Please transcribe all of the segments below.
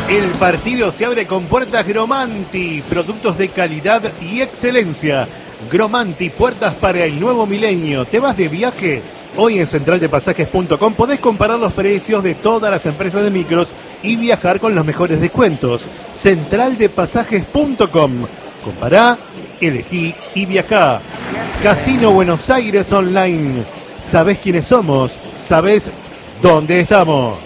El partido se abre con puertas Gromanti, productos de calidad y excelencia. Gromanti, puertas para el nuevo milenio. ¿Te vas de viaje? Hoy en centraldepasajes.com podés comparar los precios de todas las empresas de micros y viajar con los mejores descuentos. Centraldepasajes.com. Compará, elegí y viajá. Casino Buenos Aires Online. ¿Sabés quiénes somos? ¿Sabés dónde estamos?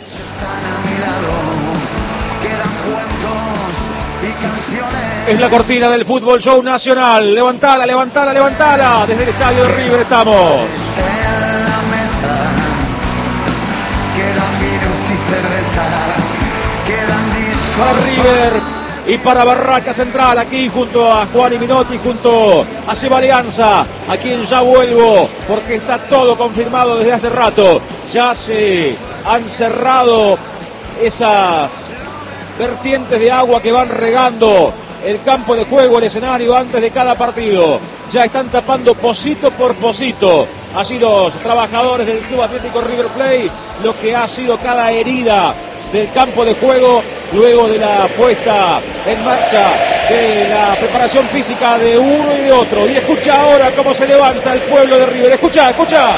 Es la cortina del Fútbol Show Nacional. Levantala, levantala, levantala. Desde el estadio de River estamos. En la mesa quedan vinos y cerveza, quedan discos. Para River y para Barraca Central, aquí junto a Juan y Minotti, junto a Seba Alianza, a quien ya vuelvo, porque está todo confirmado desde hace rato. Ya se han cerrado esas vertientes de agua que van regando el campo de juego, el escenario antes de cada partido. Ya están tapando pocito por pocito allí los trabajadores del Club Atlético River Plate, lo que ha sido cada herida del campo de juego luego de la puesta en marcha de la preparación física de uno y de otro. Y escucha ahora cómo se levanta el pueblo de River. Escucha, escucha.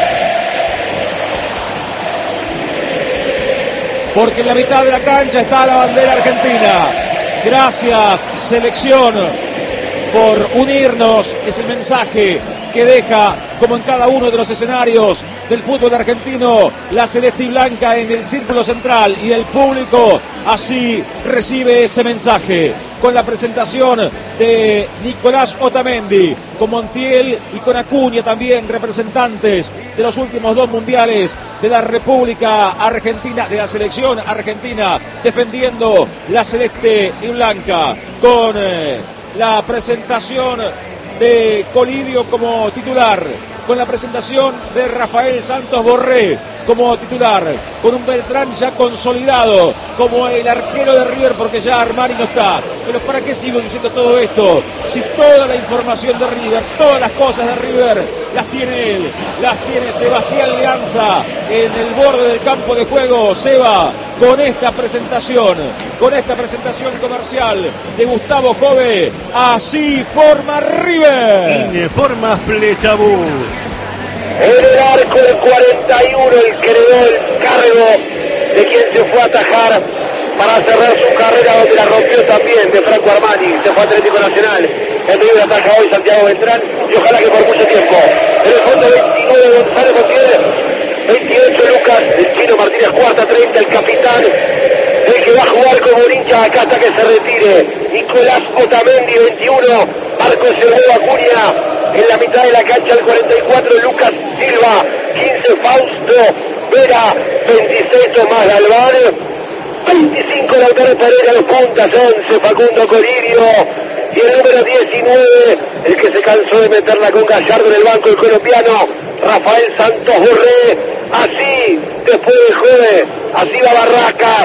Porque en la mitad de la cancha está la bandera argentina. Gracias, selección, por unirnos. Es el mensaje que deja, como en cada uno de los escenarios del fútbol argentino, la celeste y blanca en el círculo central, y el público así recibe ese mensaje, con la presentación de Nicolás Otamendi, con Montiel y con Acuña también, representantes de los últimos dos mundiales de la República Argentina, de la selección argentina, defendiendo la celeste y blanca, con la presentación de Colidio como titular, con la presentación de Rafael Santos Borré como titular, con un Beltrán ya consolidado como el arquero de River, porque ya Armani no está. Pero ¿para qué sigo diciendo todo esto? Si toda la información de River, todas las cosas de River, las tiene él, las tiene Sebastián Alianza en el borde del campo de juego. Seba, con esta presentación comercial de Gustavo Jove, así forma River. Informa Flechabús. En el arco del 41, el que heredó el cargo de quien se fue a atajar para cerrar su carrera, donde la rompió también, de Franco Armani. Se fue a Atlético Nacional. El River ataja hoy Santiago Beltrán, y ojalá que por mucho tiempo. En el fondo 29, Gonzalo Montiel, 28 Lucas, el Chino Martínez Cuarta, 30 el capitán, el que va a jugar como hincha acá hasta que se retire, Nicolás Otamendi, 21, Marcos Sergio Acuña. En la mitad de la cancha, el 44, Lucas Silva, 15, Fausto Vera, 26, Tomás Galván, 25, Lautaro Pereira, los puntas, 11, Facundo Colidio, y el número 19, el que se cansó de meterla con Gallardo en el banco, el colombiano, Rafael Santos Borré. Así, después del jueves, así va Barracas.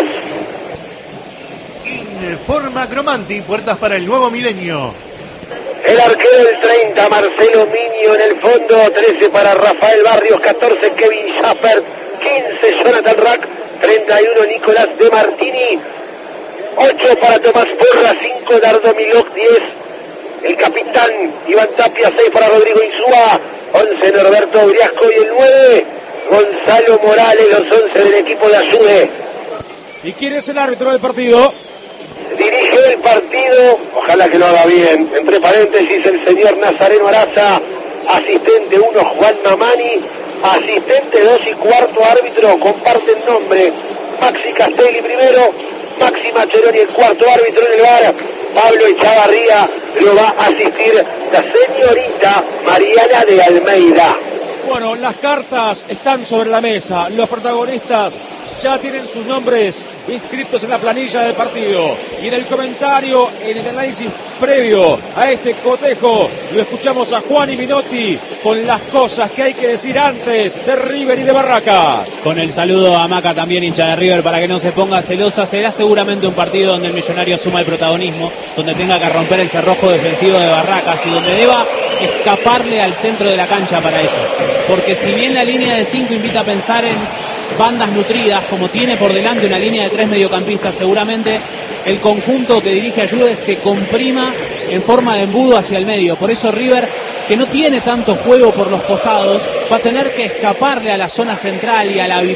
Informa Gromanti, puertas para el nuevo milenio. El arquero del 30, Marcelo Miño, en el fondo, 13 para Rafael Barrios, 14 Kevin Schaffer, 15 Jonathan Rack, 31 Nicolás De Martini, 8 para Tomás Porra, 5 Dardo Milok, 10 el capitán Iván Tapia, 6 para Rodrigo Insúa, 11 Norberto Briasco, y el 9 Gonzalo Morales, los 11 del equipo de Ayude. ¿Y quién es el árbitro del partido? Dirige el partido, ojalá que lo haga bien, entre paréntesis el señor Nazareno Araza, asistente 1 Juan Mamani, asistente 2 y cuarto árbitro, comparten nombre, Maxi Castelli primero, Maxi Macheroni el cuarto árbitro en el VAR, Pablo Echavarría lo va a asistir la señorita Mariana de Almeida. Bueno, las cartas están sobre la mesa, los protagonistas ya tienen sus nombres inscritos en la planilla del partido, y en el comentario, en el análisis previo a este cotejo, lo escuchamos a Juan y Minotti con las cosas que hay que decir antes de River y de Barracas. Con el saludo a Maca, también hincha de River, para que no se ponga celosa. Será seguramente un partido donde el Millonario suma el protagonismo, donde tenga que romper el cerrojo defensivo de Barracas y donde deba escaparle al centro de la cancha para ello, porque si bien la línea de 5 invita a pensar en bandas nutridas, como tiene por delante una línea de 3 mediocampistas, seguramente el conjunto que dirige Ayude se comprima en forma de embudo hacia el medio. Por eso River, que no tiene tanto juego por los costados, va a tener que escaparle a la zona central y a la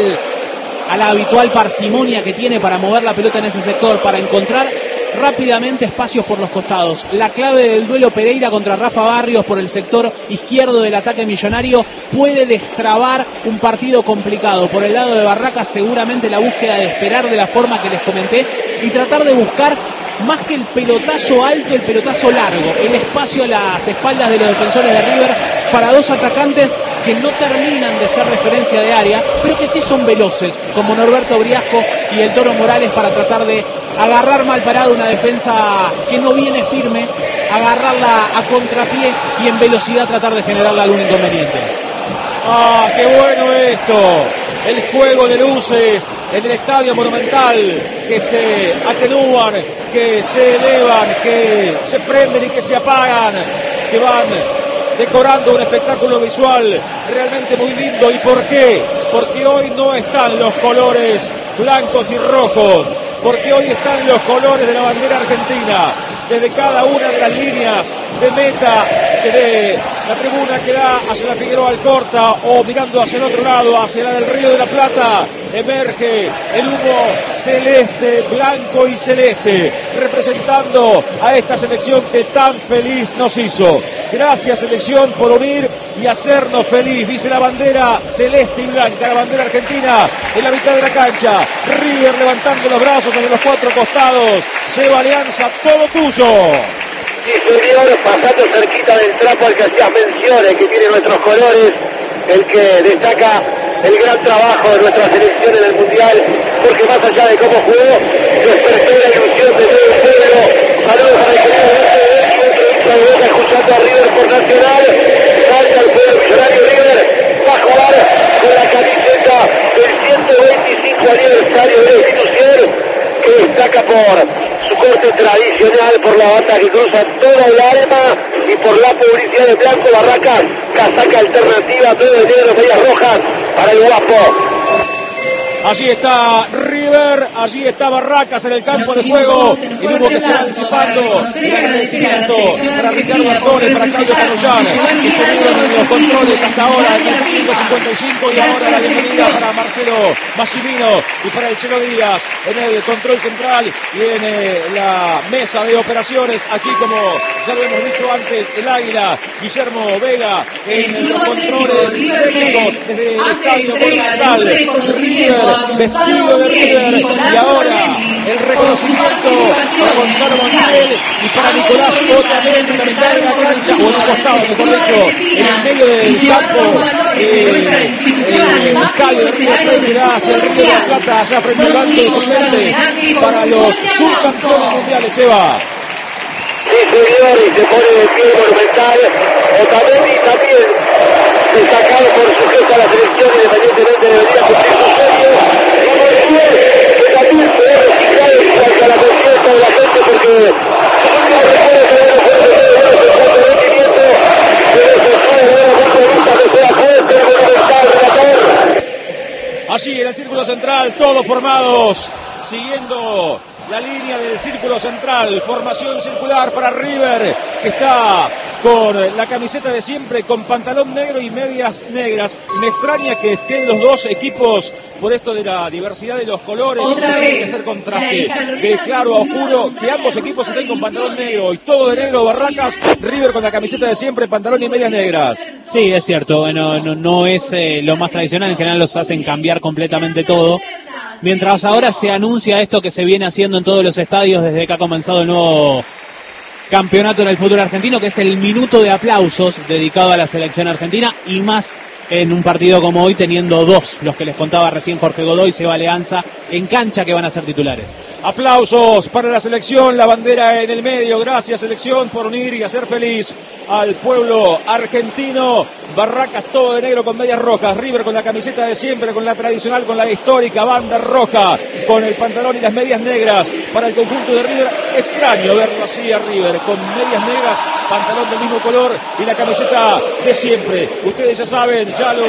habitual parsimonia que tiene para mover la pelota en ese sector, para encontrar rápidamente espacios por los costados. La clave del duelo Pereira contra Rafa Barrios por el sector izquierdo del ataque millonario puede destrabar un partido complicado. Por el lado de Barracas, seguramente la búsqueda de esperar de la forma que les comenté y tratar de buscar más que el pelotazo alto, el pelotazo largo, el espacio a las espaldas de los defensores de River para dos atacantes que no terminan de ser referencia de área, pero que sí son veloces, como Norberto Briasco y el Toro Morales, para tratar de agarrar mal parado una defensa que no viene firme, agarrarla a contrapié y en velocidad tratar de generarle algún inconveniente. ¡Ah, qué bueno esto! El juego de luces en el Estadio Monumental, que se atenúan, que se elevan, que se prenden y que se apagan, que van decorando un espectáculo visual realmente muy lindo. ¿Y por qué? Porque hoy no están los colores blancos y rojos, porque hoy están los colores de la bandera argentina, desde cada una de las líneas de meta, desde la tribuna que da hacia la Figueroa Alcorta o mirando hacia el otro lado, hacia la del Río de la Plata, emerge el humo celeste, blanco y celeste, representando a esta selección que tan feliz nos hizo. Gracias, selección, por unir y hacernos feliz, dice la bandera celeste y blanca, la bandera argentina en la mitad de la cancha. River levantando los brazos en los cuatro costados. Seba Alianza, todo tuyo. Sí, señor, pasando cerquita del trapo al que hacías menciones, que tiene nuestros colores, el que destaca el gran trabajo de nuestra selección en el Mundial, porque más allá de cómo jugó, despertó la ilusión de todo el pueblo. Saludos a la querida escuchando a River por Nacional. Salta el pueblo millonario. River va a jugar con la camiseta del 125 aniversario de la institución, que destaca por su corte tradicional, por la bata que cruza toda el alma y por la publicidad de Blanco Barracas, casaca alternativa, todo de negro, medias rojas para el guapo. Allí está River, allí está Barracas en el campo de juego, el humo que se va disipando, el agradecimiento para Ricardo Antone, para Claudio Canollán, que estuvieron en los controles hasta ahora, en el 5:55, y ahora la bienvenida para Marcelo Massimino y para el Chelo Díaz en el control central y en la mesa de operaciones. Aquí, como ya lo hemos dicho antes, el Águila, Guillermo Vega en los controles técnicos desde el Estadio Monumental. River, vestido de River, y ahora el reconocimiento para Gonzalo Montiel y para Nicolás Otamendi en la mitad de la cancha, o en un costado, mejor dicho, en el medio del campo, el estadio de River hacia el Río de la Plata, allá frente al banco de suplentes para los subcampeones mundiales. Eva. Sí, señor, y se pone de pie Monumental. Otamendi también destacado por su gesto a la selección, independientemente de venir a cumplir su sueño. Y Montiel, que también se ha reciclado en cuanto a la confianza de la gente, porque no recuerdo que debe ser de rendimiento, pero se fue de nuevo punto de vista que sea fuerte, Monumental, relator. Allí en el círculo central, todos formados, siguiendo la línea del círculo central, formación circular para River, que está con la camiseta de siempre, con pantalón negro y medias negras. Me extraña que estén los dos equipos por esto de la diversidad de los colores, tiene que ser contraste de claro a oscuro, que ambos equipos estén con pantalón negro y todo de negro. Barracas, River con la camiseta de siempre, pantalón y medias negras. Sí, es cierto, bueno, no es lo más tradicional, en general los hacen cambiar completamente todo. Mientras ahora se anuncia esto que se viene haciendo en todos los estadios desde que ha comenzado el nuevo campeonato en el fútbol argentino, que es el minuto de aplausos dedicado a la selección argentina, y más en un partido como hoy, teniendo dos, los que les contaba recién Jorge Godoy, Seba Alianza, en cancha, que van a ser titulares. Aplausos para la selección, la bandera en el medio. Gracias, selección, por unir y hacer feliz al pueblo argentino. Barracas todo de negro con medias rojas, River con la camiseta de siempre, con la tradicional, con la histórica banda roja, con el pantalón y las medias negras para el conjunto de River. Extraño verlo así a River, con medias negras pantalón del mismo color y la camiseta de siempre. Ustedes ya saben, ya lo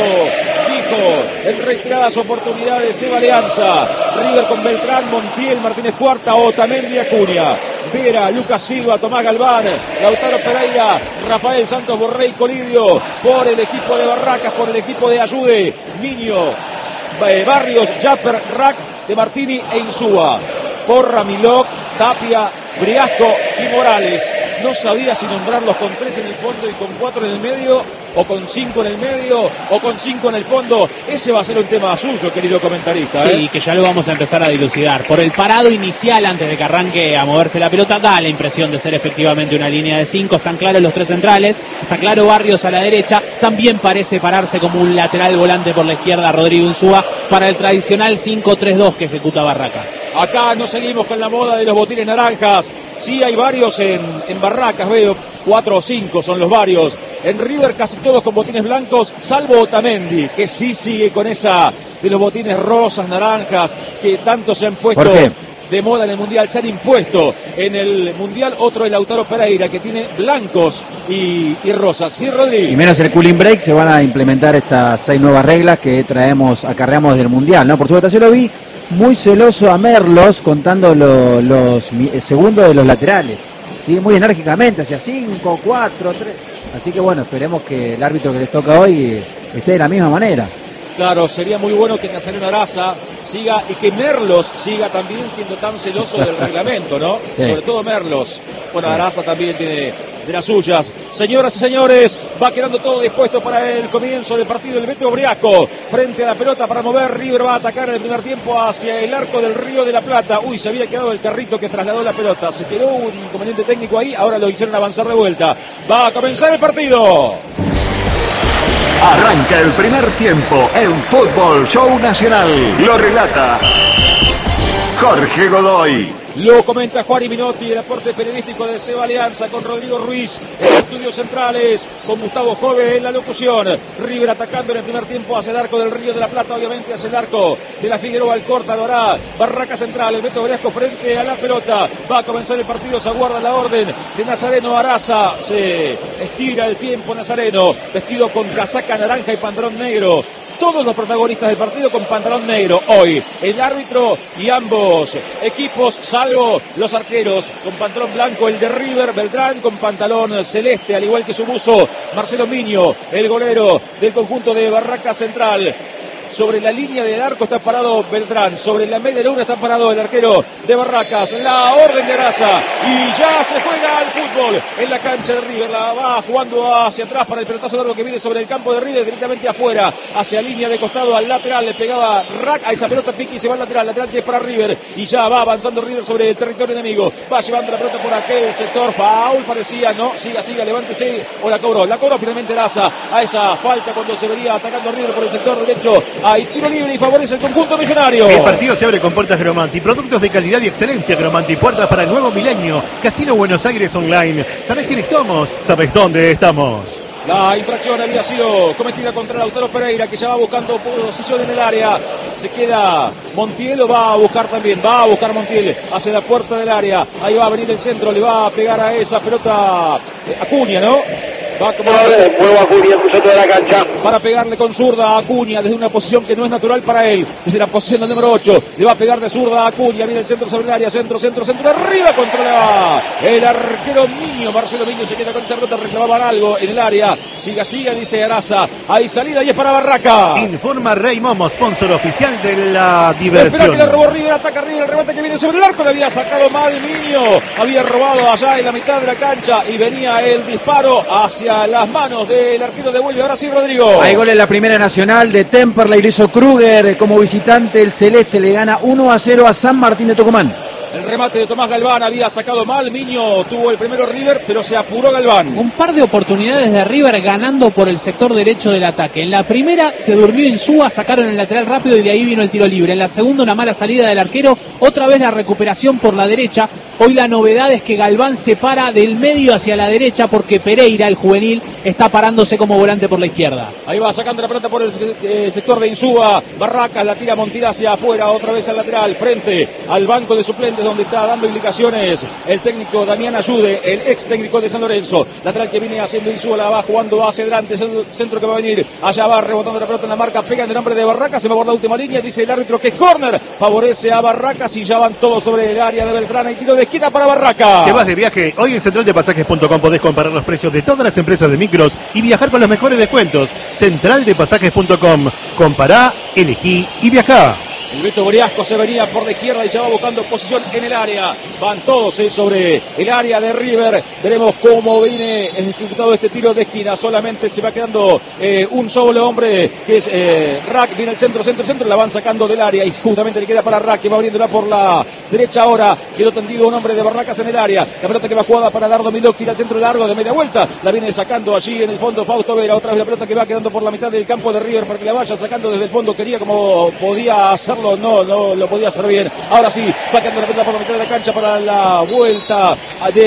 dijo en reiteradas oportunidades Seba Alianza. River con Beltrán, Montiel, Martínez Cuarta, Otamendi, Acuña, Vera, Lucas Silva, Tomás Galván, Lautaro Pereira, Rafael Santos Borré y Colidio. Por el equipo de Barracas, por el equipo de Ayude, Niño, Barrios, Japper, Rack, De Martini e Insúa. Porra, Milok, Tapia, Briasco y Morales. No sabía si nombrarlos con 3 en el fondo y con 4 en el medio, o con 5 en el medio, o con 5 en el fondo. Ese va a ser un tema suyo, querido comentarista. Sí, que ya lo vamos a empezar a dilucidar. Por el parado inicial, antes de que arranque a moverse la pelota, da la impresión de ser efectivamente una línea de 5. Están claros los 3 centrales, está claro Barrios a la derecha. También parece pararse como un lateral volante por la izquierda Rodrigo Insúa para el tradicional 5-3-2 que ejecuta Barracas. Acá no seguimos con la moda de los botines naranjas. Sí hay varios en Barracas, veo 4 o 5 son los varios. En River casi todos con botines blancos, salvo Otamendi, que sí sigue con esa de los botines rosas, naranjas, que tanto se han puesto de moda en el Mundial, se han impuesto en el Mundial. Otro es Lautaro Pereira, que tiene blancos y rosas. Sí, Rodrigo. Y menos el cooling break, se van a implementar estas 6 nuevas reglas que acarreamos del Mundial, ¿no? Por supuesto, yo lo vi muy celoso a Merlos contando los segundos de los laterales, ¿sí? Muy enérgicamente, hacia 5, 4, 3. Así que bueno, esperemos que el árbitro que les toca hoy esté de la misma manera. Claro, sería muy bueno que Nazareno Araza siga y que Merlos siga también siendo tan celoso del reglamento, ¿no? Sí. Sobre todo Merlos. Bueno, Araza también tiene de las suyas. Señoras y señores, va quedando todo dispuesto para el comienzo del partido. El Beto Briasco frente a la pelota para mover. River va a atacar en el primer tiempo hacia el arco del Río de la Plata. Uy, se había quedado el carrito que trasladó la pelota. Se quedó un inconveniente técnico ahí. Ahora lo hicieron avanzar de vuelta. Va a comenzar el partido. Arranca el primer tiempo en Fútbol Show Nacional. Lo relata Jorge Godoy. Lo comenta Juan Minotti, el aporte periodístico de Seba Alianza con Rodrigo Ruiz en los estudios centrales, con Gustavo Jove en la locución. River atacando en el primer tiempo hacia el arco del Río de la Plata, obviamente hacia el arco de la Figueroa Alcorta, lo hará Barraca Central, el Beto Briasco frente a la pelota. Va a comenzar el partido, se aguarda la orden de Nazareno Araza. Se estira el tiempo Nazareno, vestido con casaca naranja y pantalón negro. Todos los protagonistas del partido con pantalón negro hoy. El árbitro y ambos equipos, salvo los arqueros, con pantalón blanco, el de River, Beltrán, con pantalón celeste, al igual que su buzo, Marcelo Miño, el golero del conjunto de Barraca Central. Sobre la línea del arco está parado Beltrán. Sobre la media luna está parado el arquero de Barracas. La orden de Araza. Y ya se juega el fútbol en la cancha de River. La va jugando hacia atrás para el pelotazo largo que viene sobre el campo de River. Directamente afuera. Hacia línea de costado al lateral. Le pegaba Rack a esa pelota. Piqui se va al lateral. Lateral que es para River. Y ya va avanzando River sobre el territorio enemigo. Va llevando la pelota por aquel sector. Foul parecía. No. Siga. Levántese. O la cobró. La cobró finalmente Araza. A esa falta cuando se vería atacando River por el sector derecho. Hay tiro libre y favorece el conjunto millonario. El partido se abre con puertas Gromanti. Productos de calidad y excelencia Gromanti. Puertas para el nuevo milenio. Casino Buenos Aires Online. ¿Sabés quiénes somos? ¿Sabés dónde estamos? La infracción había sido cometida contra Lautaro Pereira, que ya va buscando posición en el área. Se queda Montiel, o va a buscar también. Va a buscar Montiel hacia la puerta del área. Ahí va a venir el centro. Le va a pegar a esa pelota Acuña, ¿no? Va como juego Acuña, cruzó toda la cancha. Para pegarle con zurda a Acuña desde una posición que no es natural para él. Desde la posición del número 8. Le va a pegar de zurda a Acuña. Viene el centro sobre el área. Centro. Arriba controla el arquero Miño. Marcelo Miño se queda con esa pelota. Reclamaban algo en el área. Siga, dice Araza. Hay salida y es para Barraca. Informa Rey Momo, sponsor oficial de la diversión. Espera que le robó River. Ataca River. El remate que viene sobre el arco. Le había sacado mal Miño. Había robado allá en la mitad de la cancha. Y venía el disparo hacia las manos del arquero de Vuelve. Ahora sí, Rodrigo. Hay gol en la Primera Nacional de Temperley, lo hizo Kruger. Como visitante, el Celeste le gana 1-0 a San Martín de Tucumán. El remate de Tomás Galván había sacado mal. Miño tuvo el primero River, pero se apuró Galván. Un par de oportunidades de River ganando por el sector derecho del ataque. En la primera se durmió Insúa, sacaron el lateral rápido y de ahí vino el tiro libre. En la segunda una mala salida del arquero, otra vez la recuperación por la derecha. Hoy la novedad es que Galván se para del medio hacia la derecha porque Pereira, el juvenil, está parándose como volante por la izquierda. Ahí va sacando la pelota por el sector de Insúa. Barracas la tira Montiel hacia afuera, otra vez al lateral, frente al banco de suplentes donde está dando indicaciones el técnico Damián Ayude, el ex técnico de San Lorenzo. Lateral que viene haciendo Insúa, la va jugando hacia adelante, es el centro que va a venir. Allá va rebotando la pelota en la marca, pega en el nombre de Barracas, se va por la última línea, dice el árbitro que es córner, favorece a Barracas y ya van todos sobre el área de Beltrán. Y tiro de esquina para Barracas. Te vas de viaje. Hoy en centraldepasajes.com podés comparar los precios de todas las empresas de micros y viajar con los mejores descuentos. Centraldepasajes.com. Compará, elegí y viajá. El Beto Briasco se venía por la izquierda y ya va buscando posición en el área. Van todos sobre el área de River. Veremos cómo viene ejecutado este tiro de esquina. Solamente se va quedando un solo hombre, que es Rack. Viene el centro. La van sacando del área y justamente le queda para Rack, que va abriéndola por la derecha ahora. Quedó tendido un hombre de Barracas en el área. La pelota que va jugada para Dardo Milocchi al centro largo de media vuelta. La viene sacando allí en el fondo Fausto Vera. Otra vez la pelota que va quedando por la mitad del campo de River para que la vaya sacando desde el fondo. Quería como podía hacerlo. No lo podía hacer bien. Ahora sí, va quedando la pelota por la mitad de la cancha para la vuelta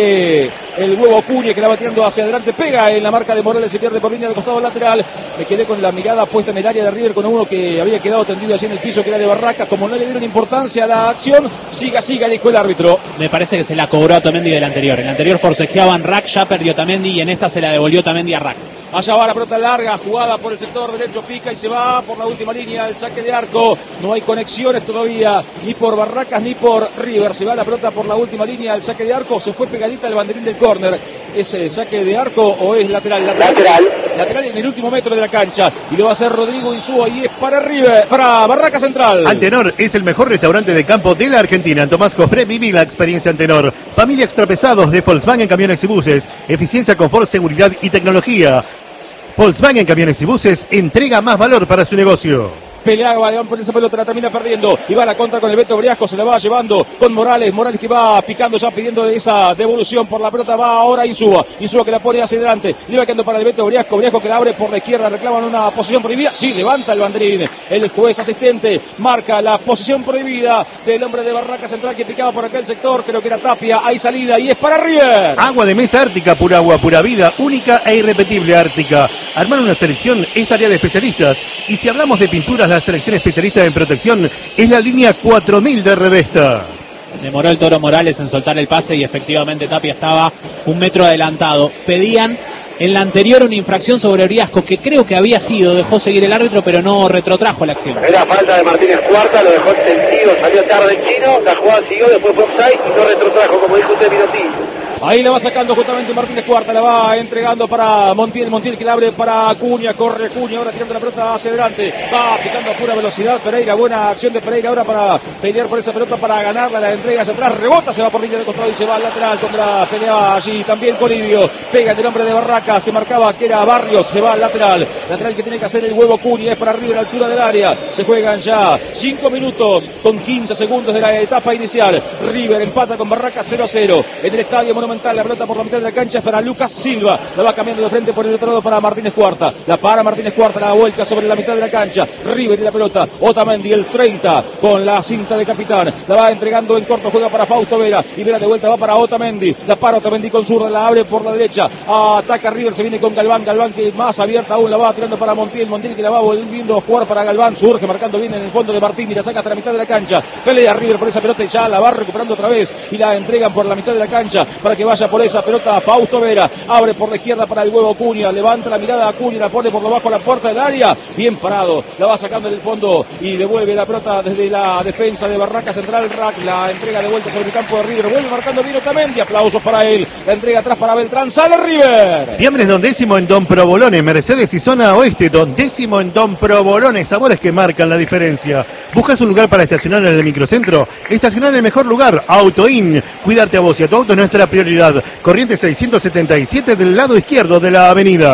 de el huevo Cuña, que la va tirando hacia adelante, pega en la marca de Morales, se pierde por línea de costado lateral. Me quedé con la mirada puesta en el área de River con uno que había quedado tendido allí en el piso, que era de Barracas. Como no le dieron importancia a la acción, siga, dijo el árbitro. Me parece que se la cobró a Tamendi del anterior. En el anterior forcejeaban Rack, ya perdió Tamendi y en esta se la devolvió Tamendi a Rack. Allá va la pelota larga, jugada por el sector derecho, pica y se va por la última línea, el saque de arco. No hay conexiones todavía, ni por Barracas ni por River. Se va la pelota por la última línea, el saque de arco. Se fue pegadita el banderín del córner. ¿Es saque de arco o es lateral? Lateral en el último metro de la cancha. Y lo va a hacer Rodrigo Insúa y es para River, para Barracas Central. Antenor es el mejor restaurante de campo de la Argentina. En Tomás Cofré viví la experiencia Antenor. Familia extrapesados de Volkswagen Camiones y Buses. Eficiencia, confort, seguridad y tecnología. Volkswagen Camiones y Buses entrega más valor para su negocio. Pelea Galván por esa pelota, la termina perdiendo y va a la contra con el Beto Briasco, se la va llevando con Morales que va picando ya pidiendo esa devolución por la pelota. Va ahora Insúa que la pone hacia adelante, le va quedando para el Beto Briasco que la abre por la izquierda, reclaman una posición prohibida, sí, levanta el banderín, el juez asistente marca la posición prohibida del hombre de Barracas Central que picaba por aquel sector, creo que era Tapia, hay salida y es para River. Agua de mesa Ártica, pura agua, pura vida, única e irrepetible Ártica. Armar una selección es tarea de especialistas y si hablamos de pinturas, la selección especialista en protección es la línea 4000 de Revesta. Demoró el Toro Morales en soltar el pase y efectivamente Tapia estaba un metro adelantado. Pedían en la anterior una infracción sobre Briasco que creo que había sido, dejó seguir el árbitro pero no retrotrajo la acción. Era falta de Martínez Cuarta, lo dejó extendido, salió tarde el chino, la jugada siguió, después fue offside y no retrotrajo, como dijo usted, Minotti. Ahí la va sacando justamente Martínez Cuarta, la va entregando para Montiel que la abre para Acuña, corre Acuña, ahora tirando la pelota hacia adelante, va picando a pura velocidad Pereira, buena acción de Pereira ahora para pelear por esa pelota, para ganarla, la entrega hacia atrás, rebota, se va por línea de costado y se va al lateral, contra peleaba allí también Colibio, pega en el hombre de Barracas que marcaba que era Barrios, se va al lateral que tiene que hacer el huevo Acuña, es para arriba a la altura del área, se juegan ya 5 minutos con 15 segundos de la etapa inicial, River empata con Barracas 0-0, en el Estadio Monumental, la pelota por la mitad de la cancha es para Lucas Silva, la va cambiando de frente por el otro lado para Martínez Cuarta, la para Martínez Cuarta, la vuelta sobre la mitad de la cancha, River y la pelota, Otamendi el 30 con la cinta de capitán, la va entregando en corto, juega para Fausto Vera y Vera de vuelta va para Otamendi, la para Otamendi con zurda, la abre por la derecha, ataca River, se viene con Galván que más abierta aún, la va tirando para Montiel que la va volviendo a jugar para Galván, surge marcando bien en el fondo de Martín y la saca hasta la mitad de la cancha, pelea River por esa pelota y ya la va recuperando otra vez y la entregan por la mitad de la cancha para que vaya por esa pelota a Fausto Vera, abre por la izquierda para el huevo Acuña, levanta la mirada a Acuña, la pone por lo bajo a la puerta del área, bien parado, la va sacando en el fondo y devuelve la pelota desde la defensa de Barracas Central, Rack la entrega de vuelta sobre el campo de River, vuelve marcando bien Otamendi, aplausos para él, la entrega atrás para Beltrán, sale River. Fiambres Don Décimo en Don Provolone, Mercedes y zona oeste, Don Décimo en Don Provolone, sabores que marcan la diferencia. ¿Buscas un lugar para estacionar en el microcentro? Estacionar en el mejor lugar, Autoin. Cuidarte a vos y a tu auto es nuestra prioridad. Corrientes 677 del lado izquierdo de la avenida.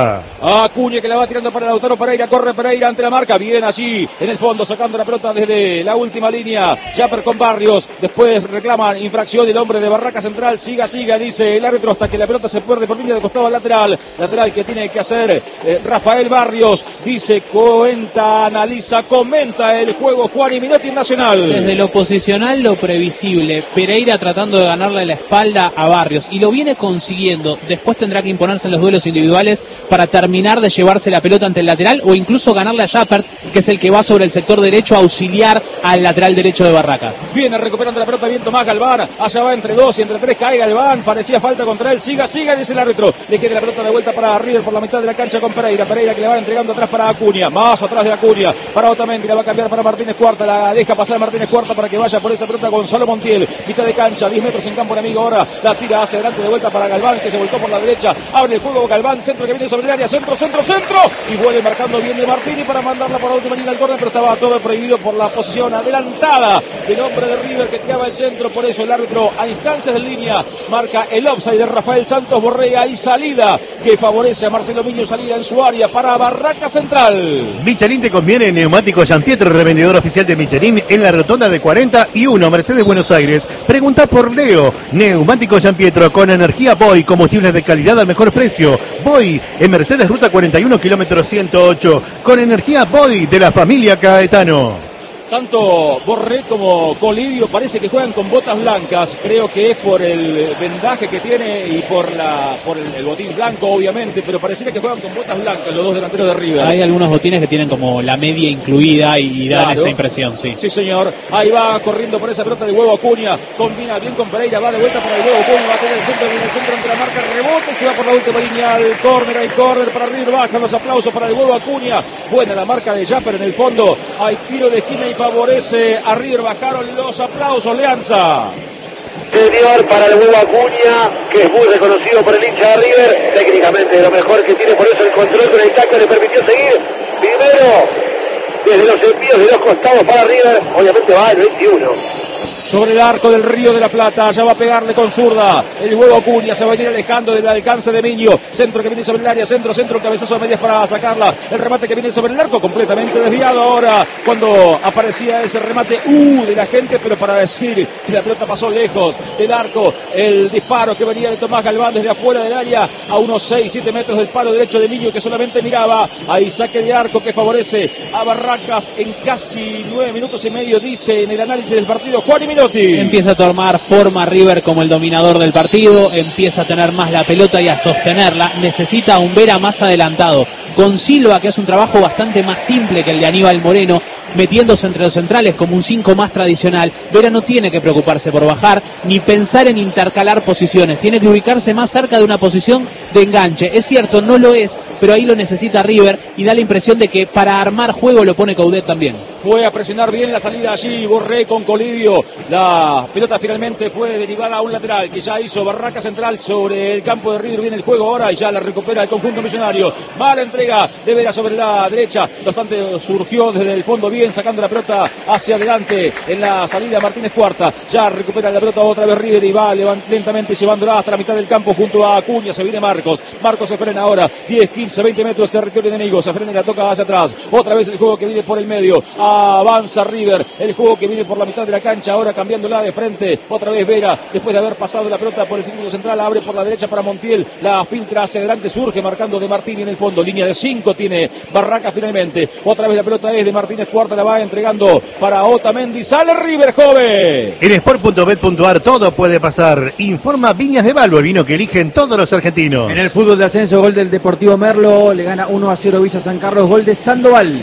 Acuña que la va tirando para Lautaro Pereira, corre Pereira ante la marca, bien allí en el fondo sacando la pelota desde la última línea, Japper con Barrios, después reclaman infracción el hombre de Barraca Central, siga, dice el árbitro hasta que la pelota se pierde por línea de costado al lateral que tiene que hacer Rafael Barrios, dice, cuenta, analiza, comenta el juego Juan y Minotti Nacional. Desde lo posicional, lo previsible, Pereira tratando de ganarle la espalda a Barrios y lo viene consiguiendo, después tendrá que imponerse en los duelos individuales para terminar de llevarse la pelota ante el lateral o incluso ganarle a Japper, que es el que va sobre el sector derecho a auxiliar al lateral derecho de Barracas. Viene recuperando la pelota bien Tomás Galván, allá va entre 2 y entre 3, cae Galván, parecía falta contra él, siga, dice el árbitro, le queda la pelota de vuelta para River por la mitad de la cancha con Pereira que le va entregando atrás para Acuña, más atrás de Acuña, para Otamendi, la va a cambiar para Martínez Cuarta, la deja pasar Martínez Cuarta para que vaya por esa pelota Gonzalo Montiel, mitad de cancha, 10 metros en campo enemigo ahora, la tira hacia adelante de vuelta para Galván, que se volcó por la derecha, abre el juego Galván, centro que viene sobre el área, centro, y vuelve marcando bien de Martini para mandarla por la última línea al córner, pero estaba todo prohibido por la posición adelantada del hombre de River que tiraba el centro, por eso el árbitro a instancias de línea marca el offside de Rafael Santos Borrega y salida que favorece a Marcelo Miño, salida en su área para Barraca Central. Michelin te conviene, neumático Jean-Pierre, revendedor oficial de Michelin en la rotonda de 41, Mercedes Buenos Aires. Pregunta por Leo, neumático Jean-Pierre con energía Boy, combustibles de calidad al mejor precio. Boy en Mercedes Ruta 41, kilómetro 108, con energía Boy de la familia Caetano. Tanto Borré como Colidio parece que juegan con botas blancas, creo que es por el vendaje que tiene y por el botín blanco obviamente, pero pareciera que juegan con botas blancas los dos delanteros de River. Hay algunos botines que tienen como la media incluida y dan esa impresión, sí. Sí señor, ahí va corriendo por esa pelota de huevo Acuña, combina bien con Pereira, va de vuelta para el huevo Acuña, va a tener el centro, viene el centro entre la marca, rebote, se va por la última línea al córner, hay córner para River, bajan los aplausos para el huevo Acuña, buena la marca de Japper en el fondo, hay tiro de esquina y favorece a River, bajaron los aplausos, Leanza. Señor, para el huevo Acuña, que es muy reconocido por el hincha de River, técnicamente de lo mejor que tiene, por eso el control con el taco le permitió seguir. Primero, desde los envíos de los costados para River, obviamente va el 21. Sobre el arco del Río de la Plata, ya va a pegarle con zurda, el huevo Acuña se va a ir alejando del alcance de Miño, centro que viene sobre el área, centro, cabezazo de medias para sacarla, el remate que viene sobre el arco, completamente desviado ahora, cuando aparecía ese remate, de la gente, pero para decir que la pelota pasó lejos del arco, el disparo que venía de Tomás Galván desde afuera del área, a unos 6-7 metros del palo derecho de Miño, que solamente miraba, ahí saque de arco que favorece a Barracas en casi 9 minutos y medio, dice en el análisis del partido Juan y Minotti. Empieza a tomar forma River como el dominador del partido, empieza a tener más la pelota y a sostenerla, necesita a un Vera más adelantado, con Silva, que es un trabajo bastante más simple que el de Aníbal Moreno, metiéndose entre los centrales como un 5 más tradicional. Vera no tiene que preocuparse por bajar ni pensar en intercalar posiciones, tiene que ubicarse más cerca de una posición de enganche. Es cierto, no lo es, pero ahí lo necesita River y da la impresión de que para armar juego lo pone Coudet también. Fue a presionar bien la salida allí, Borré con Colidio, la pelota finalmente fue derivada a un lateral que ya hizo Barraca Central sobre el campo de River, viene el juego ahora y ya la recupera el conjunto millonario. Mala entrega de Vera sobre la derecha, no obstante surgió desde el fondo bien, sacando la pelota hacia adelante en la salida Martínez Cuarta, ya recupera la pelota otra vez River y va lentamente llevándola hasta la mitad del campo junto a Acuña, se viene Marcos se frena ahora, 10, 15, 20 metros territorio enemigo, se frena y la toca hacia atrás, otra vez el juego que viene por el medio, avanza River, el juego que viene por la mitad de la cancha, ahora cambiándola de frente, otra vez Vera, después de haber pasado la pelota por el círculo central, abre por la derecha para Montiel, la filtra hacia adelante, surge marcando de Martín en el fondo, línea de 5 tiene Barraca finalmente, otra vez la pelota es de Martínez Cuarta, la va entregando para Otamendi, sale River, joven. En sport.bet.ar todo puede pasar, informa Viñas de Balbo, el vino que eligen todos los argentinos. En el fútbol de ascenso, gol del Deportivo Merlo, le gana 1-0 Villa San Carlos, gol de Sandoval.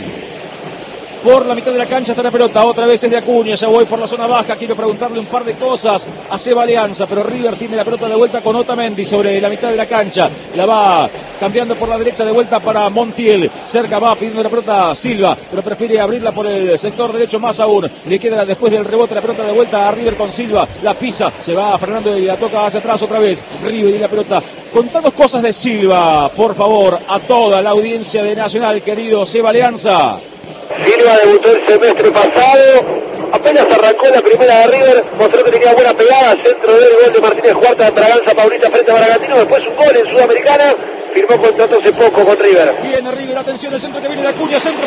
Por la mitad de la cancha está la pelota, otra vez es de Acuña, ya voy por la zona baja, quiero preguntarle un par de cosas a Seba Alianza, pero River tiene la pelota de vuelta con Otamendi sobre la mitad de la cancha, la va cambiando por la derecha de vuelta para Montiel, cerca va pidiendo la pelota Silva, pero prefiere abrirla por el sector derecho más aún, le queda después del rebote la pelota de vuelta a River con Silva, la pisa, se va Fernando y la toca hacia atrás otra vez, River y la pelota. Contanos cosas de Silva, por favor, a toda la audiencia de Nacional, querido Seba Alianza. Silva debutó el semestre pasado, Apenas arrancó la primera de River, mostró que tenía buena pegada, centro del gol de Martínez Cuarta de Braganza Paulista frente a Bragantino, después un gol en Sudamericana, firmó contrato hace poco con River. Viene River, atención, el centro que viene de Acuña, centro,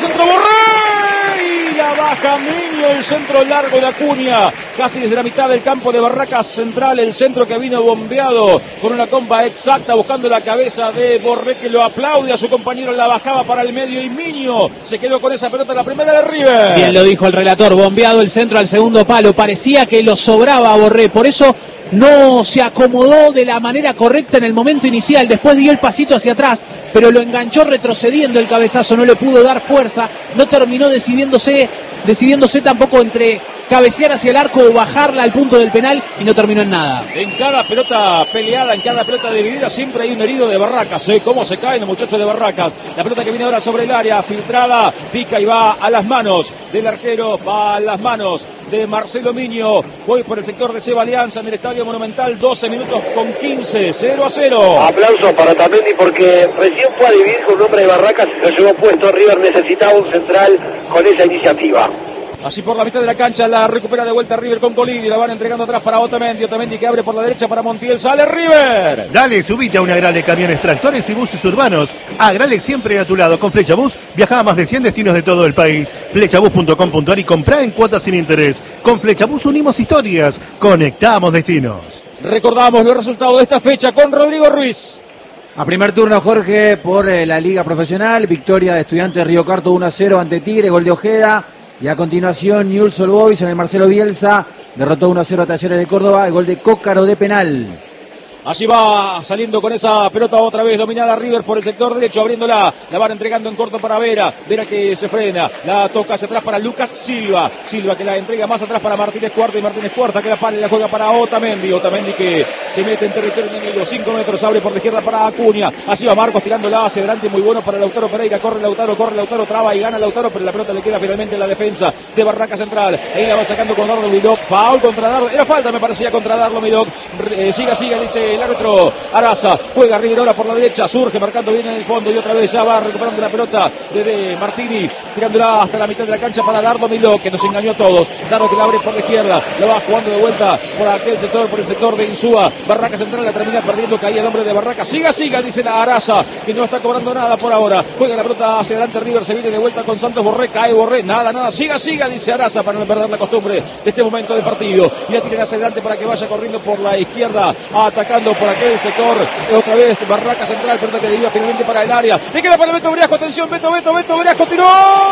Borré, y la baja Miño, el centro largo de Acuña, casi desde la mitad del campo de Barracas Central, el centro que vino bombeado con una comba exacta, buscando la cabeza de Borré, que lo aplaude a su compañero, la bajaba para el medio y Miño se quedó con esa pelota, la primera de River. Bien lo dijo el relator, bombeado el centro al segundo palo, parecía que lo sobraba a Borré, por eso no se acomodó de la manera correcta en el momento inicial, después dio el pasito hacia atrás, pero lo enganchó retrocediendo el cabezazo, no le pudo dar fuerza, no terminó decidiéndose tampoco entre cabecear hacia el arco o bajarla al punto del penal y no terminó en nada. En cada pelota peleada, en cada pelota dividida siempre hay un herido de Barracas, cómo se caen los muchachos de Barracas. La pelota que viene ahora sobre el área, filtrada, pica y va a las manos del arquero, va a las manos de Marcelo Miño. Voy por el sector de Seba Alianza en el Estadio Monumental, 12 minutos con 15, 0-0. Aplausos para Tamendi porque recién fue a dividir con un hombre de Barracas y se llevó puesto. River necesitaba un central con esa iniciativa. Así por la mitad de la cancha la recupera de vuelta River con Colini, la van entregando atrás para Otamendi que abre por la derecha para Montiel, sale River. Dale, subite a una Agrale Camiones, Tractores y Buses Urbanos. Agrale siempre a tu lado. Con Flecha Bus viaja a más de 100 destinos de todo el país. Flechabus.com.ar y comprá en cuotas sin interés. Con Flecha Bus unimos historias, conectamos destinos. Recordamos los resultados de esta fecha con Rodrigo Ruiz. A primer turno, Jorge, por la Liga Profesional, victoria de Estudiantes de Río Cuarto 1-0 ante Tigre, gol de Ojeda. Y a continuación, Newell's Old Boys en el Marcelo Bielsa derrotó 1-0 a Talleres de Córdoba, el gol de Cócaro de penal. Allí va saliendo con esa pelota otra vez dominada River por el sector derecho, abriéndola, la van entregando en corto para Vera que se frena, la toca hacia atrás para Lucas Silva que la entrega más atrás para Martínez Cuarta y Martínez Cuarta que la para y la juega para Otamendi que se mete en territorio enemigo, 5 metros, abre por la izquierda para Acuña, así va Marcos tirándola hacia adelante, muy bueno para Lautaro Pereira, corre Lautaro, traba y gana Lautaro, pero la pelota le queda finalmente en la defensa de Barraca Central, ahí la va sacando con Dardo Milok, foul contra Dardo, era falta me parecía contra Dardo Milok, siga, dice el árbitro Araza, juega River ahora por la derecha, surge marcando bien en el fondo y otra vez ya va recuperando la pelota de Martini, tirándola hasta la mitad de la cancha para Dardo Miló, que nos engañó a todos, Dardo que la abre por la izquierda, la va jugando de vuelta por aquel sector, por el sector de Insúa, Barraca Central la termina perdiendo, caía el hombre de Barraca, siga, dice la Araza, que no está cobrando nada por ahora, juega la pelota hacia adelante River, se viene de vuelta con Santos Borré, cae Borré, nada, siga, dice Araza para no perder la costumbre de este momento del partido, y la tiran hacia adelante para que vaya corriendo por la izquierda, atacando por aquel sector, otra vez Barraca Central, pelota que debía finalmente para el área, le queda para Beto Briasco, atención, Beto Briasco, tiró,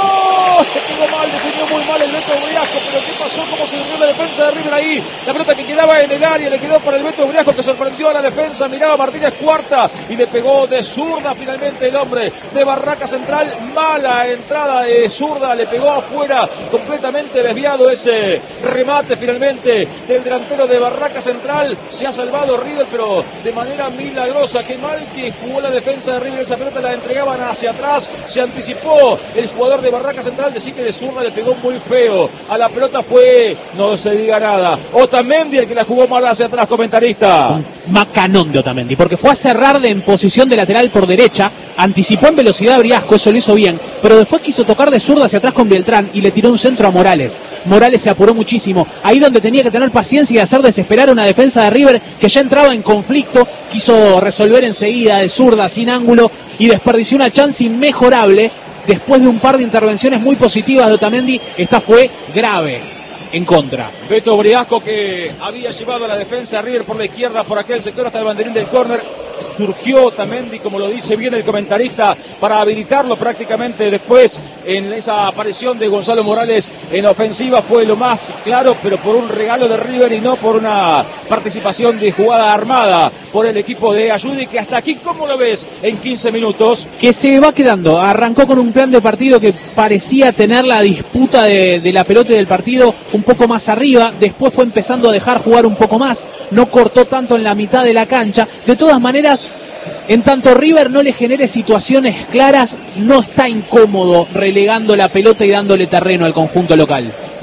definió muy mal el Beto Briasco, pero ¿qué pasó? ¿Cómo se durmió la defensa de River ahí? La pelota que quedaba en el área, le quedó para el Beto Briasco que sorprendió a la defensa, miraba Martínez Cuarta y le pegó de zurda finalmente el hombre de Barraca Central, mala entrada de zurda, le pegó afuera, completamente desviado ese remate finalmente del delantero de Barraca Central, se ha salvado River, pero de manera milagrosa, qué mal que jugó la defensa de River, esa pelota la entregaban hacia atrás, se anticipó el jugador de Barraca Central, decir que de zurda le pegó muy feo, a la pelota fue, no se diga nada, Otamendi el que la jugó mal hacia atrás, comentarista. Un macanón de Otamendi, porque fue a cerrar en posición de lateral por derecha, anticipó en velocidad a Briasco, eso lo hizo bien, pero después quiso tocar de zurda hacia atrás con Beltrán y le tiró un centro a Morales se apuró muchísimo, ahí donde tenía que tener paciencia y hacer desesperar una defensa de River que ya entraba en conflicto, quiso resolver enseguida de zurda, sin ángulo, y desperdició una chance inmejorable. Después de un par de intervenciones muy positivas de Otamendi, esta fue grave en contra. Beto Briasco que había llevado a la defensa de River por la izquierda, por aquel sector hasta el banderín del córner, surgió Otamendi, como lo dice bien el comentarista, para habilitarlo prácticamente después en esa aparición de Gonzalo Morales en ofensiva, fue lo más claro, pero por un regalo de River y no por una participación de jugada armada por el equipo de Ayudi, que hasta aquí, ¿cómo lo ves en 15 minutos? Que se va quedando, arrancó con un plan de partido que parecía tener la disputa de la pelota y del partido un poco más arriba, después fue empezando a dejar jugar un poco más, no cortó tanto en la mitad de la cancha, de todas maneras, en tanto River no le genere situaciones claras, no está incómodo relegando la pelota y dándole terreno al conjunto local.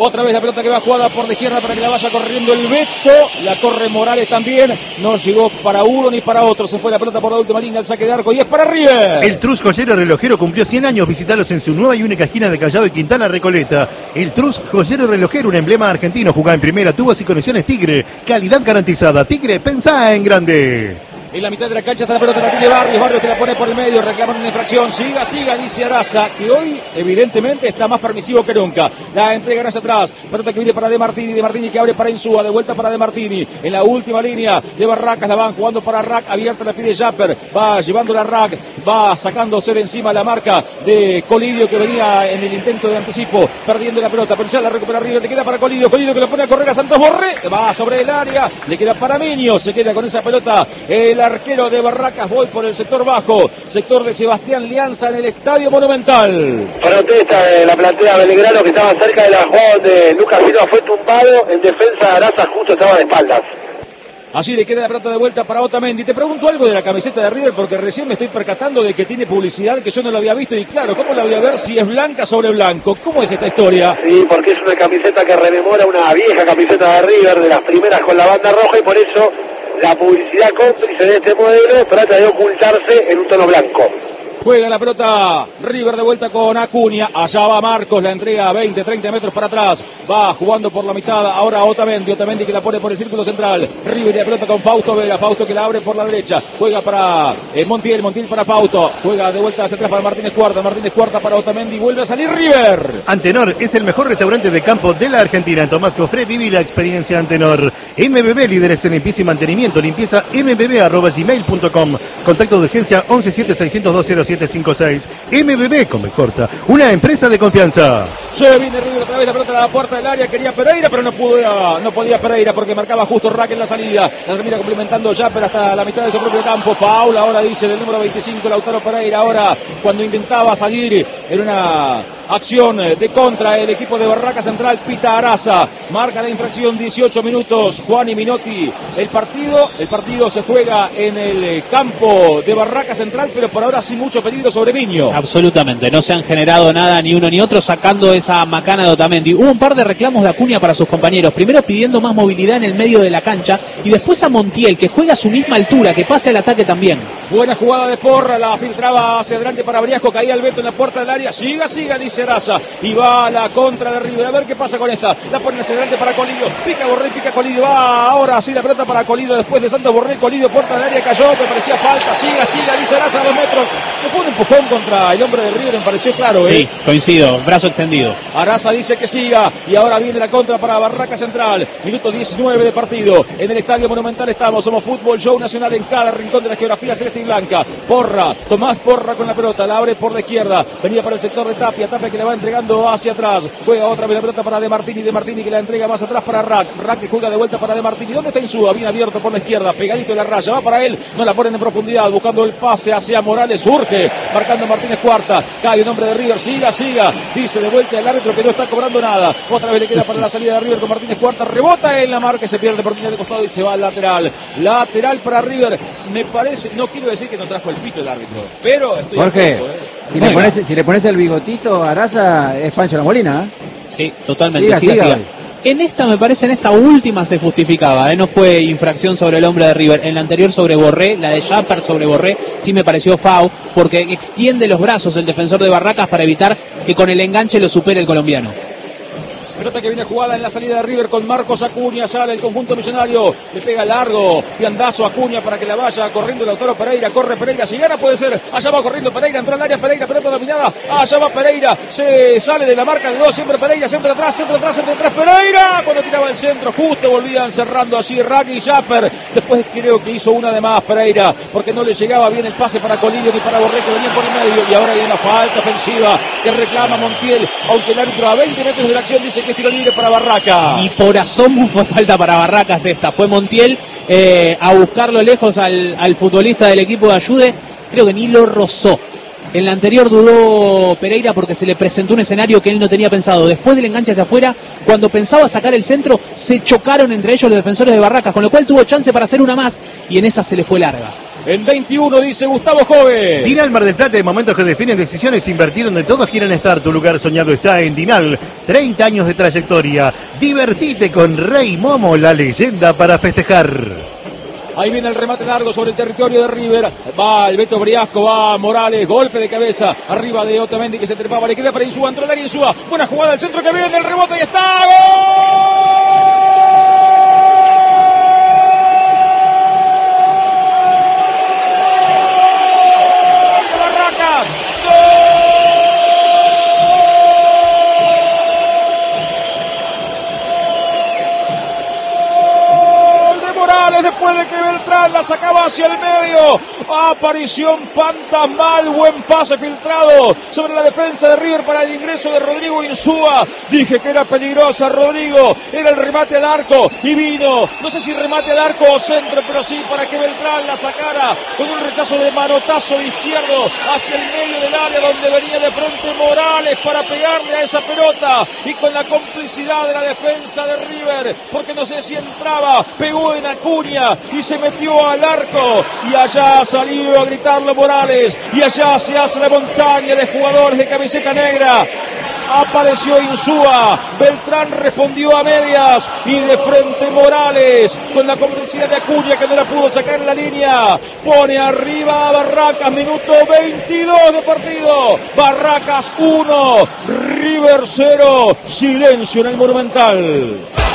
Otra vez la pelota que va jugada por la izquierda para que la vaya corriendo el Beto. La corre Morales también. No llegó para uno ni para otro. Se fue la pelota por la última línea, el saque de arco y es para River. El Trus Joyero Relojero cumplió 100 años. Visitalos en su nueva y única esquina de Callao y Quintana Recoleta. El Trus Joyero Relojero, un emblema argentino. Jugá en primera, tubos y conexiones Tigre. Calidad garantizada. Tigre, pensá en grande. En la mitad de la cancha está la pelota, la tiene Barrios que la pone por el medio, reclaman una infracción, siga, dice Araza, que hoy evidentemente está más permisivo que nunca. La entrega hacia atrás, pelota que viene para De Martini que abre para Insúa, de vuelta para De Martini, en la última línea de Barracas, la van jugando para Rack, abierta la pide Japper, va llevándola a Rack, va sacándose de encima la marca de Colidio que venía en el intento de anticipo, perdiendo la pelota, pero ya la recupera River, le queda para Colidio que lo pone a correr a Santos Borré, va sobre el área, le queda para Miño, se queda con esa pelota, el arquero de Barracas, voy por el sector bajo, sector de Sebastián Lianza en el Estadio Monumental. Protesta de la platea Belgrano que estaba cerca de la jugada donde Lucas Silva fue tumbado, en defensa de Araza justo estaba de espaldas. Allí le queda la pelota de vuelta para Otamendi. Te pregunto algo de la camiseta de River porque recién me estoy percatando de que tiene publicidad que yo no lo había visto y claro, ¿cómo la voy a ver si es blanca sobre blanco? ¿Cómo es esta historia? Sí, porque es una camiseta que rememora una vieja camiseta de River, de las primeras con la banda roja y por eso la publicidad cómplice de este modelo trata de ocultarse en un tono blanco. Juega la pelota River de vuelta con Acuña. Allá va Marcos, la entrega a 20, 30 metros para atrás. Va jugando por la mitad. Ahora Otamendi que la pone por el círculo central. River y la pelota con Fausto Vera. Fausto que la abre por la derecha. Juega para Montiel para Fausto. Juega de vuelta hacia atrás para Martínez Cuarta para Otamendi. Vuelve a salir River. Antenor es el mejor restaurante de campo de la Argentina. En Tomás Cofré viví la experiencia Antenor. MBB, líderes en limpieza y mantenimiento. Limpieza mbb@gmail.com. Contacto de urgencia 1176020756. MBB con corta, una empresa de confianza. Se viene River otra vez, la pelota a la puerta del área, quería Pereira, pero no podía Pereira porque marcaba justo Rack en la salida. La termina complementando ya, pero hasta la mitad de su propio campo. Foul, ahora dice el número 25, Lautaro Pereira. Ahora, cuando intentaba salir en una acción de contra el equipo de Barraca Central, pita Araza. Marca la infracción, 18 minutos. Juan y Minotti. El partido se juega en el campo de Barraca Central, pero por ahora sin mucho peligro sobre Miño. Absolutamente, no se han generado nada ni uno ni otro sacando esa macana de Otamendi. Hubo un par de reclamos de Acuña para sus compañeros, primero pidiendo más movilidad en el medio de la cancha y después a Montiel que juega a su misma altura, que pase el ataque también. Buena jugada de Porra, la filtraba hacia adelante para Briasco, caía el Beto en la puerta del área, siga, dice Araza, y va a la contra de River, a ver qué pasa con esta, la pone hacia adelante para Colidio, pica Borré, pica Colidio, va ahora sí la pelota para Colidio, después de Santos Borré, Colidio, puerta del área, cayó, me parecía falta, siga, dice Araza, a 2 metros, no fue un empujón contra el hombre de River, me pareció claro, Sí, coincido, brazo extendido. Araza dice que siga, y ahora viene la contra para Barraca Central, minuto 19 de partido, en el Estadio Monumental estamos, somos Fútbol Show Nacional en cada rincón de la geografía celeste y blanca. Porra, Tomás Porra con la pelota, la abre por la izquierda, venía para el sector de Tapia que le va entregando hacia atrás, juega otra vez la pelota para De Martini que la entrega más atrás para Rack que juega de vuelta para De Martini, ¿dónde está Insúa? Bien abierto por la izquierda, pegadito de la raya, va para él, no la ponen en profundidad, buscando el pase hacia Morales, surge, marcando Martínez Cuarta, cae un hombre de River, siga, dice de vuelta el árbitro que no está cobrando nada, otra vez le queda para la salida de River con Martínez Cuarta, rebota en la marca, se pierde oportunidad de costado y se va al lateral para River, me parece, no quiero decir que no trajo el pito el árbitro, pero estoy Jorge, si le pones el bigotito a Araza, es Pancho La Molina, ¿eh? Sí, totalmente, siga. En esta, me parece, en esta última se justificaba, no fue infracción sobre el hombre de River. En la anterior sobre Borré, la de Japper sobre Borré, sí me pareció foul, porque extiende los brazos el defensor de Barracas para evitar que con el enganche lo supere el colombiano. Pelota que viene jugada en la salida de River con Marcos Acuña, sale el conjunto millonario, le pega largo, piandazo Acuña para que la vaya corriendo Lautaro Pereira, corre Pereira, si gana puede ser, allá va corriendo Pereira, entró al área Pereira, pelota dominada, allá va Pereira, se sale de la marca de 2, siempre Pereira, centro atrás, Pereira, cuando tiraba el centro, justo volvían cerrando así Rack y Japper, después creo que hizo una de más Pereira, porque no le llegaba bien el pase para Colidio ni para Borré que venían por el medio, y ahora hay una falta ofensiva que reclama Montiel, aunque el árbitro a 20 metros de la acción dice que tiro libre para Barraca. Y por asomo fue falta para Barracas esta. Fue Montiel a buscarlo lejos al futbolista del equipo de Ayude. Creo que ni lo rozó. En la anterior dudó Pereira porque se le presentó un escenario que él no tenía pensado. Después del enganche hacia afuera, cuando pensaba sacar el centro, se chocaron entre ellos los defensores de Barracas, con lo cual tuvo chance para hacer una más y en esa se le fue larga. en 21, dice Gustavo Jove. Dinal Mar del Plata, de momentos que definen decisiones, invertido donde todos quieren estar. Tu lugar soñado está en Dinal. 30 años de trayectoria. Divertite con Rey Momo, la leyenda para festejar. Ahí viene el remate largo sobre el territorio de River. Va el Beto Briasco, va Morales, golpe de cabeza arriba de Otamendi que se trepaba, le queda para Insúa, entró el área Insúa. Buena jugada al centro que viene, el rebote y está. ¡Gol! ¡De Barracas! Después de que Beltrán la sacaba hacia el medio, aparición fantasmal, buen pase filtrado sobre la defensa de River para el ingreso de Rodrigo Insúa. Dije que era peligrosa Rodrigo, era el remate al arco y vino, no sé si remate al arco o centro, pero sí para que Beltrán la sacara con un rechazo de manotazo izquierdo hacia el medio del área donde venía de frente Morales para pegarle a esa pelota y con la complicidad de la defensa de River, porque no sé si entraba, pegó en Acuña y se metió al arco y allá salió a gritarlo Morales y allá se hace la montaña de jugadores de camiseta negra. Apareció Insúa, Beltrán respondió a medias y de frente Morales con la complicidad de Acuña que no la pudo sacar en la línea, pone arriba a Barracas, minuto 22 de partido, Barracas 1, River 0, silencio en el Monumental.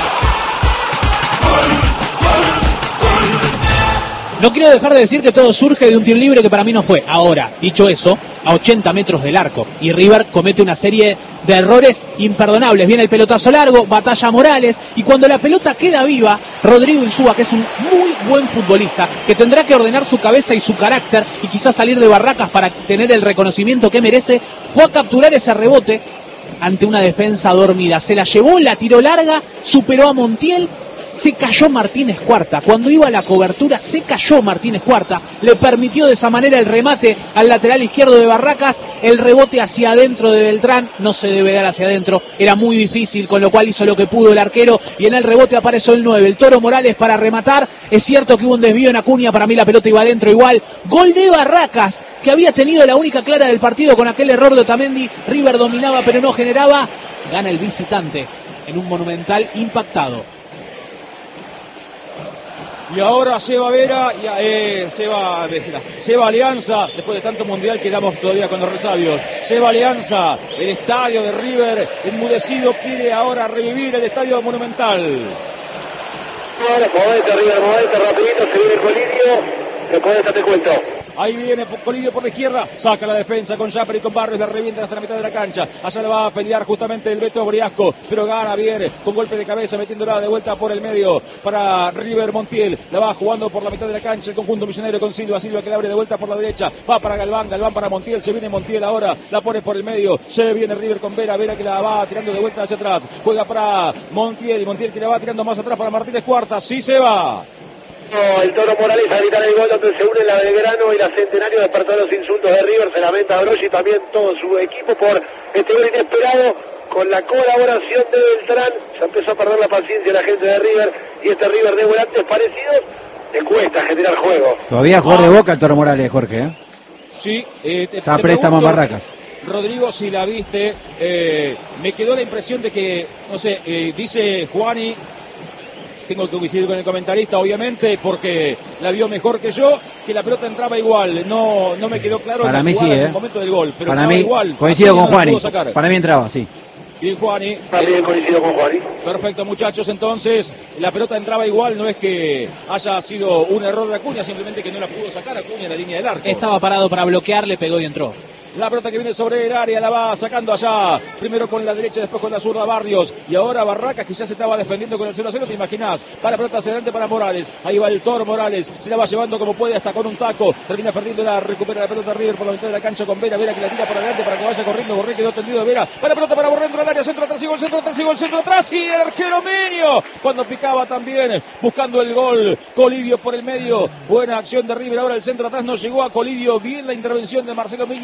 No quiero dejar de decir que todo surge de un tiro libre que para mí no fue. Ahora, dicho eso, a 80 metros del arco. Y River comete una serie de errores imperdonables. Viene el pelotazo largo, batalla Morales. Y cuando la pelota queda viva, Rodrigo Insúa, que es un muy buen futbolista, que tendrá que ordenar su cabeza y su carácter y quizás salir de Barracas para tener el reconocimiento que merece, fue a capturar ese rebote ante una defensa dormida. Se la llevó, la tiró larga, superó a Montiel. Se cayó Martínez Cuarta, cuando iba a la cobertura se cayó Martínez Cuarta, le permitió de esa manera el remate al lateral izquierdo de Barracas, el rebote hacia adentro de Beltrán, no se debe dar hacia adentro, era muy difícil, con lo cual hizo lo que pudo el arquero y en el rebote apareció el 9, el Toro Morales para rematar, es cierto que hubo un desvío en Acuña, para mí la pelota iba adentro igual, gol de Barracas, que había tenido la única clara del partido con aquel error de Otamendi, River dominaba pero no generaba, gana el visitante en un Monumental impactado. Y ahora Seba Vera, Seba Alianza, después de tanto mundial quedamos todavía con los resabios. Seba Alianza, el estadio de River, enmudecido, quiere ahora revivir el estadio Monumental. Bueno, movete, rapidito, se viene Colidio, después de esta te cuento. Ahí viene Colidio por la izquierda, saca la defensa con Yapper y con Barrios, la revienta hasta la mitad de la cancha. Allá le va a pelear justamente el Beto Briasco, pero gana bien, con golpe de cabeza, metiéndola de vuelta por el medio para River Montiel. La va jugando por la mitad de la cancha el conjunto misionero con Silva que la abre de vuelta por la derecha. Va para Galván para Montiel, se viene Montiel ahora, la pone por el medio. Se viene River con Vera que la va tirando de vuelta hacia atrás. Juega para Montiel y Montiel que la va tirando más atrás para Martínez Cuarta. Sí se va. El Toro Morales a gritar el gol donde se une la Belgrano y la Centenario, despertó los insultos de River, se lamenta Broggi y también todo su equipo por este gol inesperado con la colaboración de Beltrán. Se empezó a perder la paciencia la gente de River y este River de volantes parecidos le cuesta generar juego. Todavía jugador de Boca el Toro Morales, Jorge, ¿eh? Sí, está préstamo en Barracas. Rodrigo, si la viste, me quedó la impresión de que, no sé, dice Juani, tengo que coincidir con el comentarista, obviamente, porque la vio mejor que yo, que la pelota entraba igual. No me quedó claro para mí sí, en el momento del gol. Pero para mí, igual. Coincido con Juani. Para mí entraba, sí. Bien, Juani. También coincido con Juani. Perfecto, muchachos. Entonces, la pelota entraba igual. No es que haya sido un error de Acuña, simplemente que no la pudo sacar Acuña en la línea del arco. Estaba parado para bloquear, le pegó y entró. La pelota que viene sobre el área la va sacando allá. Primero con la derecha, después con la zurda Barrios. Y ahora Barracas, que ya se estaba defendiendo con el 0-0, ¿te imaginás? Para pelota hacia adelante para Morales. Ahí va el Toro Morales. Se la va llevando como puede hasta con un taco. Termina perdiendo, recupera la pelota River por la mitad de la cancha con Vera. Vera que la tira para adelante para que vaya corriendo. Borré quedó tendido de Vera. Para la pelota para Borré dentro del área. Centro atrás y gol, centro atrás y gol, centro atrás. Y el arquero Minio. Cuando picaba también, buscando el gol. Colidio por el medio. Buena acción de River. Ahora el centro atrás no llegó a Colidio. Bien la intervención de Marcelo Minio, el arquero.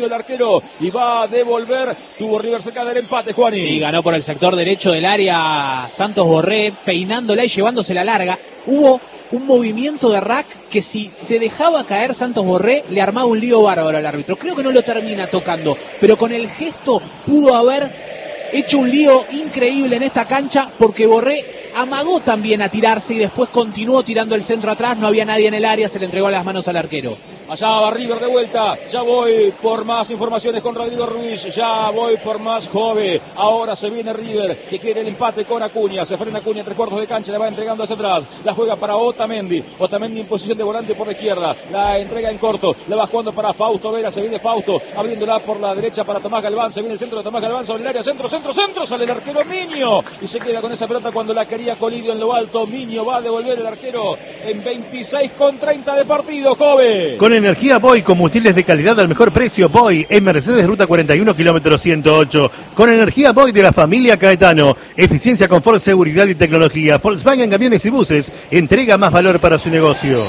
arquero y va a devolver. Tuvo River cerca del empate, Juani. Sí, ganó por el sector derecho del área Santos Borré, peinándola y llevándosela larga. Hubo un movimiento de Rack que si se dejaba caer Santos Borré le armaba un lío bárbaro al árbitro. Creo que no lo termina tocando, pero con el gesto pudo haber hecho un lío increíble en esta cancha, porque Borré amagó también a tirarse y después continuó tirando el centro atrás. No había nadie en el área, se le entregó a las manos al arquero. Allá va River de vuelta. Ya voy por más informaciones con Rodrigo Ruiz. Ya voy por más Jove. Ahora se viene River, que quiere el empate con Acuña. Se frena Acuña, 3/4 de cancha. Le va entregando hacia atrás. La juega para Otamendi. Otamendi en posición de volante por la izquierda. La entrega en corto. La va jugando para Fausto Vera. Se viene Fausto, abriéndola por la derecha para Tomás Galván. Se viene el centro de Tomás Galván sobre el área. Centro. Sale el arquero Miño. Y se queda con esa pelota cuando la quería Colidio en lo alto. Miño va a devolver el arquero en 26,30 de partido, Jove. Con energía Boy, combustibles de calidad al mejor precio. Boy en Mercedes, ruta 41, kilómetro 108. Con energía Boy de la familia Caetano. Eficiencia, confort, seguridad y tecnología. Volkswagen Camiones y Buses entrega más valor para su negocio.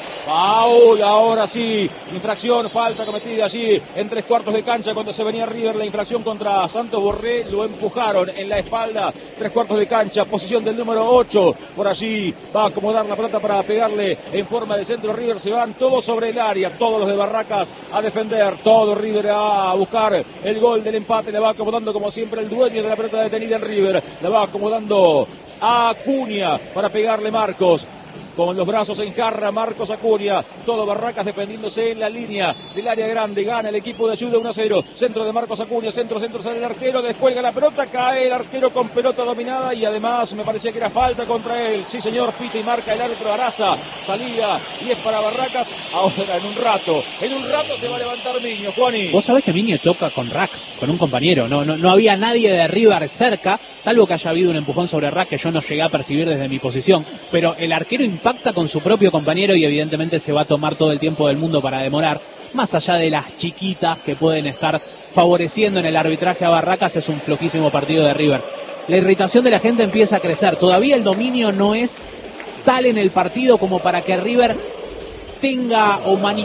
Paul, ahora sí, infracción, falta cometida allí en 3/4 de cancha cuando se venía River, la infracción contra Santos Borré, lo empujaron en la espalda, 3/4 de cancha, posición del número 8, por allí va a acomodar la pelota para pegarle en forma de centro. River, se van todos sobre el área, todos los de Barracas a defender, todo River a buscar el gol del empate, le va acomodando como siempre el dueño de la pelota detenida en River, la va acomodando a Acuña para pegarle Marcos. Con los brazos en jarra, Marcos Acuña, todo Barracas defendiéndose en la línea del área grande, gana el equipo de Ayuda 1-0, centro de Marcos Acuña, centro, sale el arquero, descuelga la pelota, cae el arquero con pelota dominada y además me parecía que era falta contra él, sí señor, pita y marca el árbitro Araza, salida y es para Barracas. Ahora en un rato se va a levantar Miño, Juani. Vos sabés que Miño toca con Rack, con un compañero, no había nadie de River cerca, salvo que haya habido un empujón sobre Rack que yo no llegué a percibir desde mi posición, pero el arquero impacta con su propio compañero y evidentemente se va a tomar todo el tiempo del mundo para demorar, más allá de las chiquitas que pueden estar favoreciendo en el arbitraje a Barracas. Es un flojísimo partido de River. La irritación de la gente empieza a crecer, todavía el dominio no es tal en el partido como para que River tenga o